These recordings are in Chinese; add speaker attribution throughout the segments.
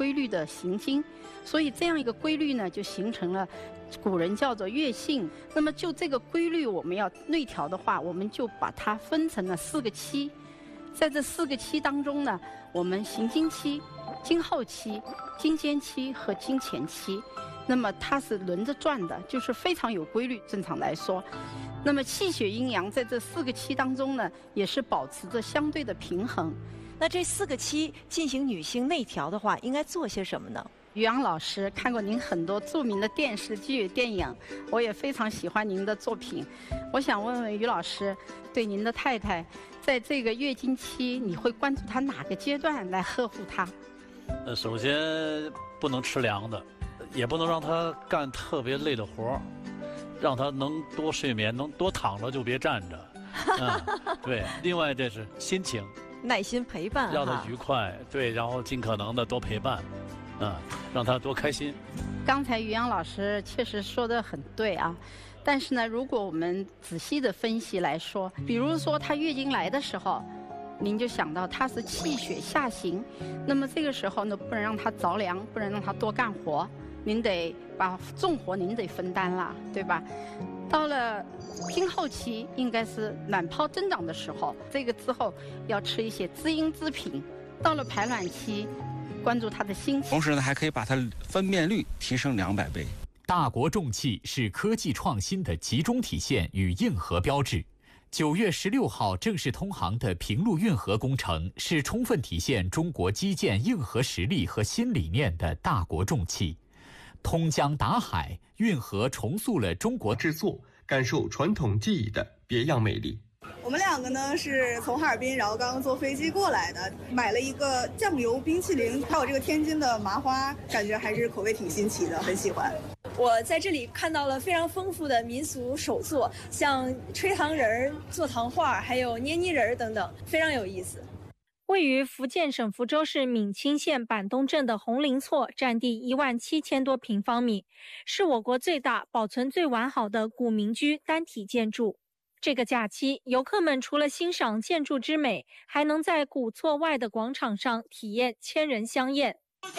Speaker 1: 规律的行经，所以这样一个规律呢，就形成了古人叫做乐性。那么就这个规律，我们要内调的话，我们就把它分成了4个期。在这4个期当中呢，我们行经期、经后期、经间期和经前期，那么它是轮着转的，就是非常有规律。正常来说，那么气血阴阳在这4个期当中呢，也是保持着相对的平衡。
Speaker 2: 那这4个期进行女性内调的话，应该做些什么呢？
Speaker 1: 于洋老师看过您很多著名的电视剧、电影，我也非常喜欢您的作品。我想问问于老师，对您的太太，在这个月经期，你会关注她哪个阶段来呵护她？
Speaker 3: 首先不能吃凉的，也不能让她干特别累的活儿，让她能多睡眠，能多躺着就别站着。对。另外这是心情，
Speaker 2: 耐心陪伴，
Speaker 3: 让她愉快。对，然后尽可能的多陪伴。让他多开心。
Speaker 1: 刚才于洋老师确实说得很对啊，但是呢，如果我们仔细的分析来说，比如说她月经来的时候，您就想到她是气血下行，那么这个时候呢，不能让她着凉，不能让她多干活，您得把重活您得分担了，对吧？到了经后期，应该是卵泡增长的时候，这个之后要吃一些滋阴之品。到了排卵期，关注她的心情，
Speaker 4: 同时呢，还可以把它分辨率提升200倍。
Speaker 5: 大国重器是科技创新的集中体现与硬核标志。9月16号正式通航的平陆运河工程，是充分体现中国基建硬核实力和新理念的大国重器。通江达海，运河重塑了中国
Speaker 6: 制作、感受传统技艺的别样魅力。
Speaker 7: 我们2个呢是从哈尔滨，然后刚刚坐飞机过来的，买了一个酱油冰淇淋，还有这个天津的麻花，感觉还是口味挺新奇的，很喜欢。
Speaker 8: 我在这里看到了非常丰富的民俗手作，像吹糖人、做糖画，还有捏泥人等等，非常有意思。
Speaker 9: 位于福建省福州市闽清县板东镇的红林厝，占地17000多平方米，是我国最大、保存最完好的古民居单体建筑。这个假期，游客们除了欣赏建筑之美，还能在古厝外的广场上体验千人香宴。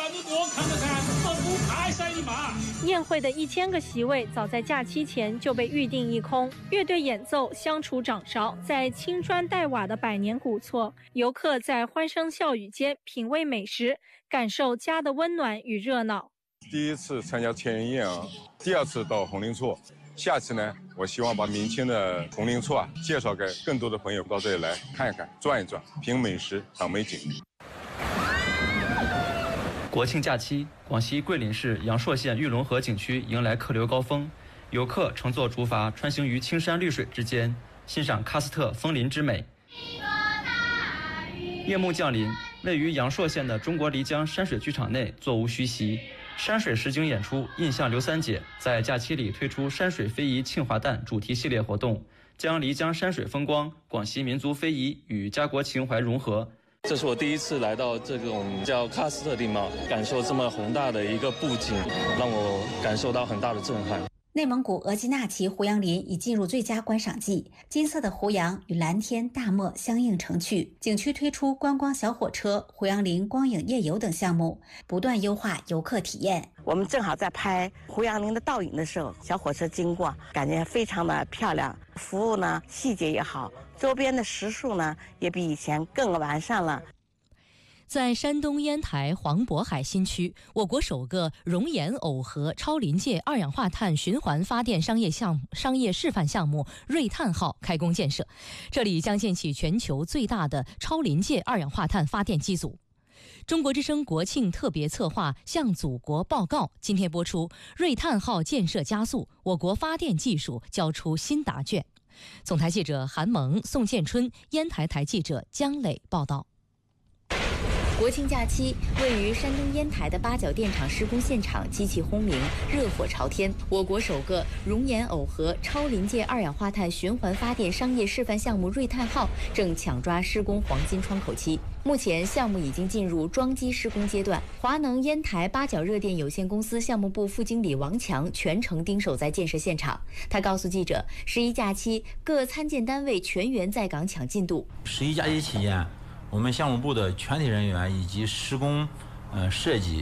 Speaker 9: 宴会的1000个席位早在假期前就被预定一空，乐队演奏，相处掌勺，在青砖黛瓦的百年古厝，游客在欢声笑语间品味美食，感受家的温暖与热闹。
Speaker 10: 第一次参加千人宴啊，第2次到红林厝。下次呢，我希望把明清的红林厝介绍给更多的朋友到这里来看一看、转一转，品美食、赏美景。
Speaker 11: 国庆假期，广西桂林市阳朔县玉龙河景区迎来客流高峰，游客乘坐竹筏穿行于青山绿水之间，欣赏喀斯特枫林之美。夜幕降临，位于阳朔县的中国漓江山水剧场内座无虚席。山水实景演出印象刘三姐在假期里推出山水非遗庆华诞主题系列活动，将漓江山水风光、广西民族非遗与家国情怀融合。
Speaker 12: 这是我第一次来到这种叫喀斯特地貌，感受这么宏大的一个布景，让我感受到很大的震撼。
Speaker 13: 内蒙古额济纳旗胡杨林已进入最佳观赏季，金色的胡杨与蓝天大漠相映成趣。景区推出观光小火车、胡杨林光影夜游等项目，不断优化游客体验。
Speaker 14: 我们正好在拍胡杨林的倒影的时候，小火车经过，感觉非常的漂亮，服务呢细节也好，周边的食宿呢也比以前更完善了。
Speaker 15: 在山东烟台黄渤海新区，我国首个熔岩耦合超临界二氧化碳循环发电商业示范项目瑞碳号开工建设，这里将建起全球最大的超临界二氧化碳发电机组。中国之声国庆特别策划《向祖国报告》今天播出，瑞碳号建设加速，我国发电技术交出新答卷。总台记者韩萌、宋建春，烟台台记者姜磊报道。
Speaker 13: 国庆假期，位于山东烟台的八角电厂施工现场机器轰鸣，热火朝天。我国首个熔岩耦合超临界二氧化碳循环发电商业示范项目瑞碳号正抢抓施工黄金窗口期。目前，项目已经进入装机施工阶段。华能烟台八角热电有限公司项目部副经理王强全程盯守在建设现场。他告诉记者，11假期各参建单位全员在岗抢进度。
Speaker 16: 11假期期间，我们项目部的全体人员以及施工、设计